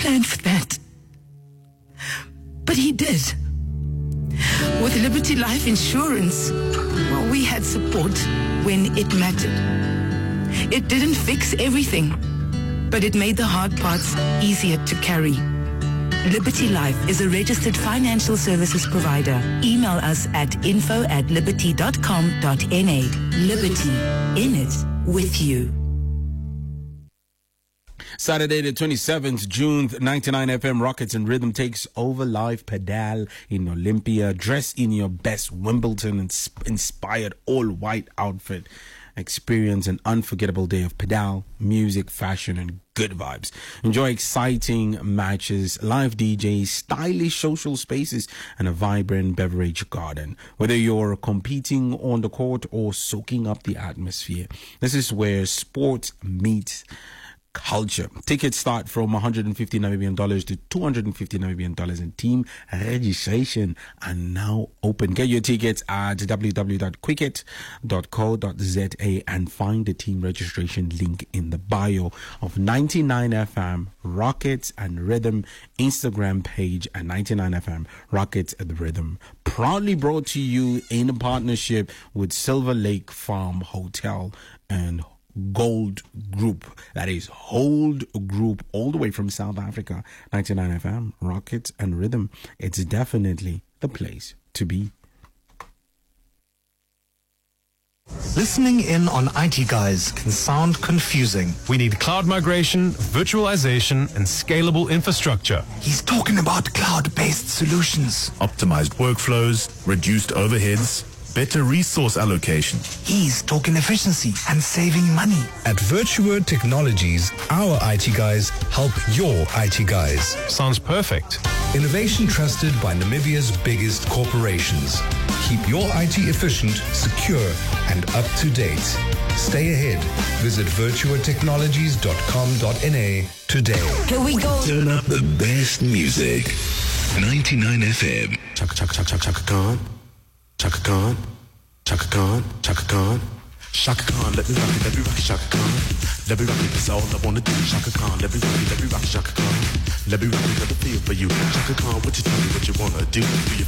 planned for that. But he did. With Liberty Life Insurance, well, we had support when it mattered. It didn't fix everything, but it made the hard parts easier to carry. Liberty Life is a registered financial services provider. Email us at info@liberty.com.na. Liberty, in it with you. Saturday the 27th June, 99 FM Rockets and Rhythm takes over live Padal in Olympia. Dress in your best Wimbledon inspired all-white outfit. Experience an unforgettable day of Padal, music, fashion, and good vibes. Enjoy exciting matches, live DJs, stylish social spaces, and a vibrant beverage garden. Whether you're competing on the court or soaking up the atmosphere, this is where sports meets culture. Tickets start from $150 Namibian to $250 Namibian, and team registration are now open. Get your tickets at www.quicket.co.za and find the team registration link in the bio of 99 FM Rockets and Rhythm Instagram page at 99 FM Rockets and Rhythm. Proudly brought to you in a partnership with Silver Lake Farm Hotel and Gold Group. That is Hold Group, all the way from South Africa. 99 FM Rockets and Rhythm. It's definitely the place to be. Listening in on IT Guys can sound confusing. We need cloud migration, virtualization, and scalable infrastructure. He's talking about cloud-based solutions. Optimized workflows, reduced overheads, better resource allocation. He's talking efficiency and saving money. At Virtuword Technologies, our IT guys help your IT guys. Sounds perfect. Innovation trusted by Namibia's biggest corporations. Keep your IT efficient, secure, and up to date. Stay ahead. Visit virtualtechnologies.com.na today. Here we go. Turn up the best music. 99 FM. Chaka chaka chaka chaka Khan. Chaka Khan, Chaka Khan, Chaka Khan. Shaka Khan, let me rock it, Shaka Khan. Let me rock it, that's all I wanna do. Shaka Khan, let me rock it, Shaka Khan. Let me rock it, let me feel for you. Shaka Khan, what you tell me what you wanna do? Do you